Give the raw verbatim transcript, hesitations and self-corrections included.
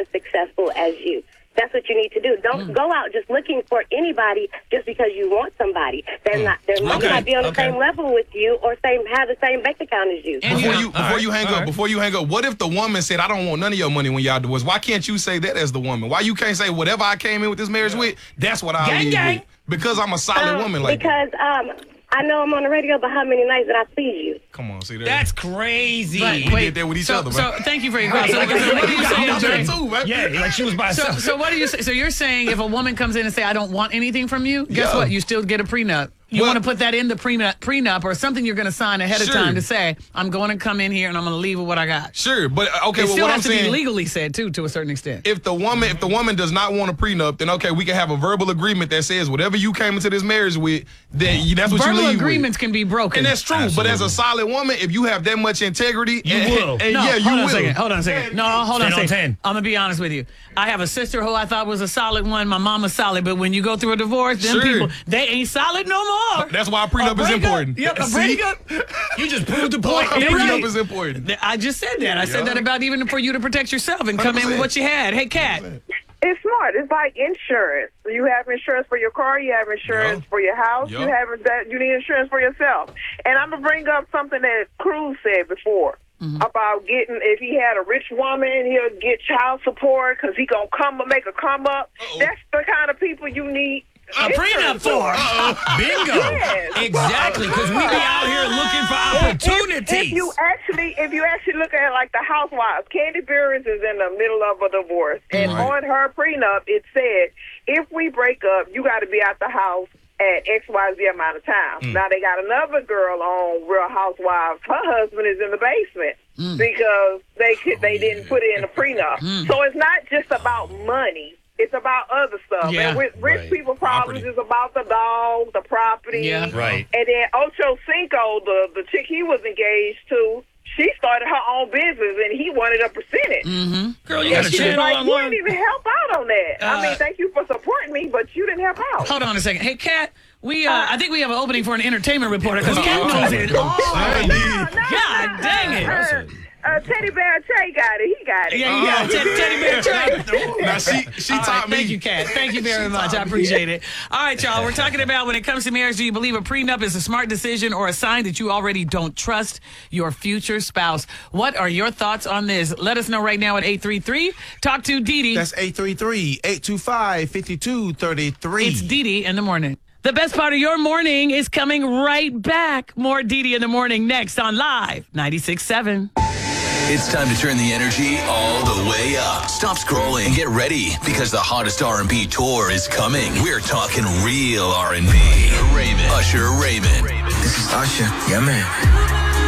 successful as you. That's what you need to do. Don't mm. go out just looking for anybody just because you want somebody. They're mm. not. They might okay. not be on the okay. same level with you or same have the same bank account as you. And before you, before right. you hang All up, right. before you hang up, what if the woman said, "I don't want none of your money when y'all divorce"? Why can't you say that as the woman? Why you can't say whatever I came in with this marriage with? That's what I leave with because I'm a solid um, woman. Like because um. I know I'm on the radio, but how many nights did I please you? Come on, see that? That's crazy. Right, we wait, did that with each so, other, so man. thank you for your call. So, like, so what are you saying, too, man. Yeah, like she was by herself. So, so what are you saying? So you're saying if a woman comes in and say, "I don't want anything from you," guess yeah. what? You still get a prenup. You well, want to put that in the prenup, prenup or something you're going to sign ahead sure. of time to say, "I'm going to come in here and I'm going to leave with what I got." Sure, but okay. It well, still what has I'm to saying, be legally said too, to a certain extent. If the woman, if the woman does not want a prenup, then okay, we can have a verbal agreement that says whatever you came into this marriage with, then you, that's what verbal you leave agreements with. can be broken, and that's true. Absolutely. But as a solid woman, if you have that much integrity, you and, will. And, and no, yeah, you hold will. on a second. Hold on a second. No, hold on a second. on I'm gonna be honest with you. I have a sister who I thought was a solid one. My mama's solid, but when you go through a divorce, them sure. people they ain't solid no more. That's why a prenup is important. Yep, a See? breakup. You just proved the point. A prenup right. is important. I just said that. I said Yeah. that about even for you to protect yourself and come in with what you had. Hey, Kat. It's smart. It's like insurance. You have insurance for your car. You have insurance Yep. for your house. Yep. You have that. You need insurance for yourself. And I'm gonna bring up something that Cruz said before mm-hmm. about getting. If he had a rich woman, he'll get child support because he gonna come make a come up. Uh-oh. That's the kind of people you need. A prenup for. Bingo. Yes. Exactly, because we be out here looking for opportunities. If, if you actually, if you actually look at it like the housewives, Candy Beers is in the middle of a divorce, and right. on her prenup, it said, if we break up, you got to be out the house at X Y Z amount of time. Mm. Now they got another girl on Real Housewives. Her husband is in the basement mm. because they could, they oh, didn't yeah. put it in a prenup. Mm. So it's not just about money. It's about other stuff. Yeah. And with rich Right. people problems Property. is about the dog, the property. Yeah. Right. And then Ocho Cinco, the, the chick he was engaged to, she started her own business and he wanted a percentage. Mm-hmm. Girl, you got a She was channel like, on you one. didn't even help out on that. Uh, I mean, thank you for supporting me, but you didn't help out. Hold on a second. Hey, Kat, we uh, I think we have an opening for an entertainment reporter because Kat knows it all. No, no, God no, dang it. Uh, uh, Teddy Bear Trey got it. He got it. Yeah, you got it. Teddy Bear Trey. Now she she All taught right, me. thank you, Kat. Thank you very much. I appreciate it. All right, y'all. We're talking about when it comes to marriage, do you believe a prenup is a smart decision or a sign that you already don't trust your future spouse? What are your thoughts on this? Let us know right now at eight three three. Talk to Dee Dee. That's eight three three, eight two five, five two three three. It's Dee Dee in the morning. The best part of your morning is coming right back. More Dee Dee in the morning next on Live ninety-six point seven. It's time to turn the energy all the way up. Stop scrolling and get ready because the hottest R and B tour is coming. We're talking real R and B. Raymond. Usher Raymond. This is Usher. Yeah, man.